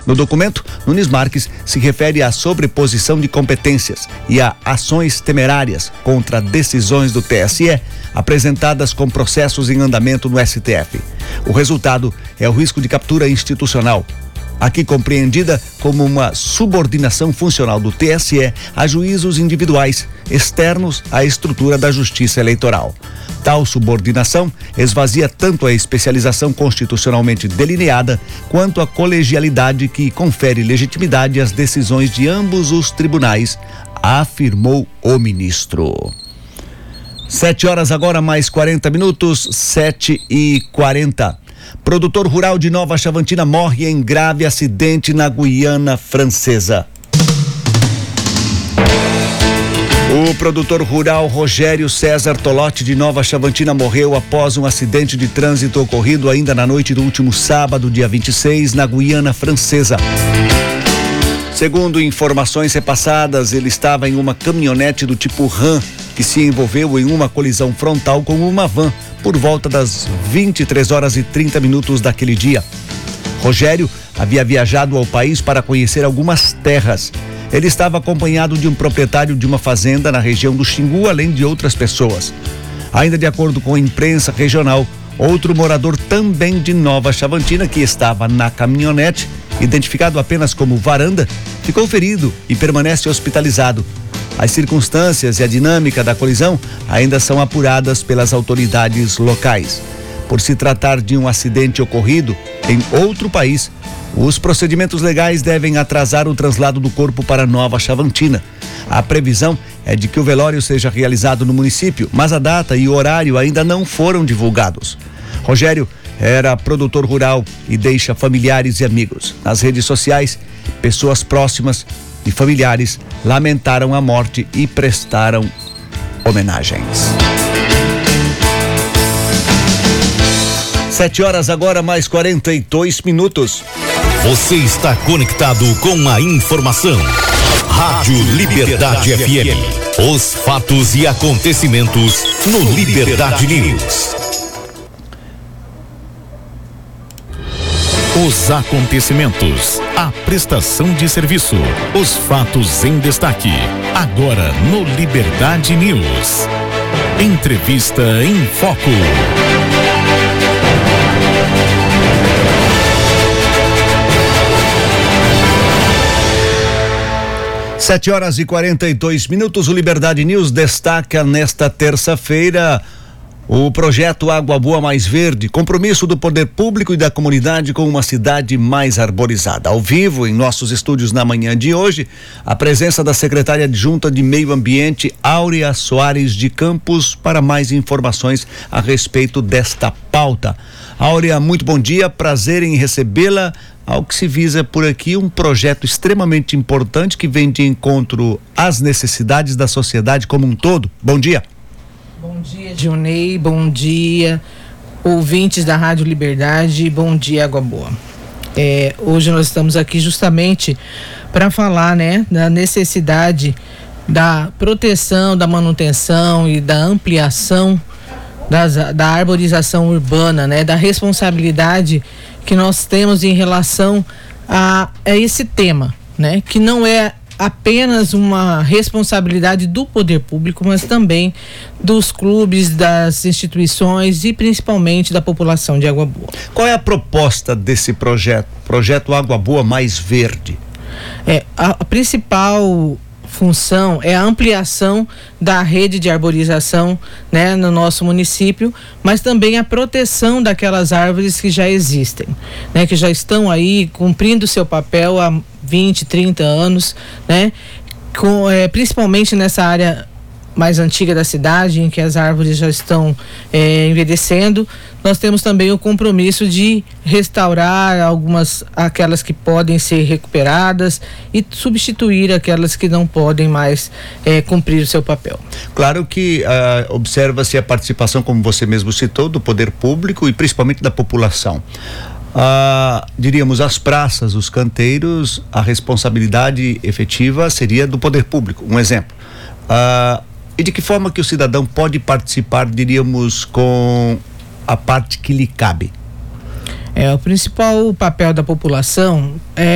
No documento, Nunes Marques se refere à sobreposição de competências e a ações temerárias contra decisões do TSE apresentadas com processos em andamento no STF. O resultado é o risco de captura institucional, aqui compreendida como uma subordinação funcional do TSE a juízos individuais externos à estrutura da Justiça Eleitoral. Tal subordinação esvazia tanto a especialização constitucionalmente delineada quanto a colegialidade que confere legitimidade às decisões de ambos os tribunais, afirmou o ministro. 7h agora, mais 40 minutos, 7h40. Produtor rural de Nova Chavantina morre em grave acidente na Guiana Francesa. O produtor rural Rogério César Tolotti de Nova Chavantina morreu após um acidente de trânsito ocorrido ainda na noite do último sábado, dia 26, na Guiana Francesa. Segundo informações repassadas, ele estava em uma caminhonete do tipo RAM, que se envolveu em uma colisão frontal com uma van por volta das 23h30 daquele dia. Rogério havia viajado ao país para conhecer algumas terras. Ele estava acompanhado de um proprietário de uma fazenda na região do Xingu, além de outras pessoas. Ainda de acordo com a imprensa regional, outro morador também de Nova Chavantina, que estava na caminhonete, identificado apenas como Varanda, ficou ferido e permanece hospitalizado. As circunstâncias e a dinâmica da colisão ainda são apuradas pelas autoridades locais. Por se tratar de um acidente ocorrido em outro país, os procedimentos legais devem atrasar o traslado do corpo para Nova Chavantina. A previsão é de que o velório seja realizado no município, mas a data e o horário ainda não foram divulgados. Rogério era produtor rural e deixa familiares e amigos. Nas redes sociais, pessoas próximas e familiares lamentaram a morte e prestaram homenagens. 7h agora, mais 42 minutos. Você está conectado com a informação. Rádio Liberdade FM. Os fatos e acontecimentos no Liberdade News. Os acontecimentos, a prestação de serviço, os fatos em destaque. Agora no Liberdade News. Entrevista em Foco. 7h42. O Liberdade News destaca nesta terça-feira o projeto Água Boa Mais Verde, compromisso do poder público e da comunidade com uma cidade mais arborizada. Ao vivo, em nossos estúdios na manhã de hoje, a presença da secretária adjunta de Meio Ambiente, Áurea Soares de Campos, para mais informações a respeito desta pauta. Áurea, muito bom dia, prazer em recebê-la. Ao que se visa por aqui, um projeto extremamente importante que vem de encontro às necessidades da sociedade como um todo. Bom dia. Bom dia, Gilney, bom dia, ouvintes da Rádio Liberdade, bom dia, Água Boa. Hoje nós estamos aqui justamente para falar, da necessidade da proteção, da manutenção e da ampliação da arborização urbana, da responsabilidade que nós temos em relação a esse tema, que não é apenas uma responsabilidade do poder público, mas também dos clubes, das instituições e principalmente da população de Água Boa. Qual é a proposta desse projeto Água Boa Mais Verde? A principal função é a ampliação da rede de arborização, no nosso município, mas também a proteção daquelas árvores que já existem, que já estão aí cumprindo seu papel há 20, 30 anos, principalmente nessa área mais antiga da cidade, em que as árvores já estão envelhecendo. Nós temos também o compromisso de restaurar aquelas que podem ser recuperadas e substituir aquelas que não podem mais cumprir o seu papel. Claro que observa-se a participação, como você mesmo citou, do poder público e principalmente da população. Diríamos, as praças, os canteiros, a responsabilidade efetiva seria do poder público. Um exemplo. E de que forma que o cidadão pode participar, diríamos, com a parte que lhe cabe? O principal papel da população é